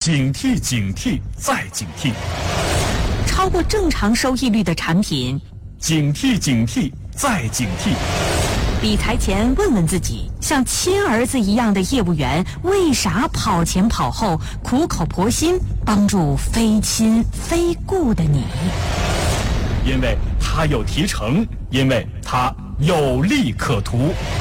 警惕警惕再警惕， 超过正常收益率的产品， 警惕警惕再警惕。 理财前问问自己，像亲儿子一样的业务员为啥跑前跑后苦口婆心帮助非亲非故的你？ 因为他有提成，因为他有利可图。